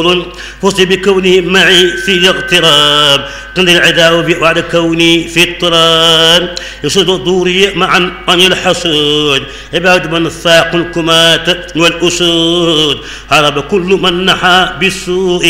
فزت بكونه معي في الاغتراب تنذر العداوة بعد كوني في اضطراب يصد دوري معا عن الحسود عباد من فاق الكمات والأسود هرب كل من نحى بالسوء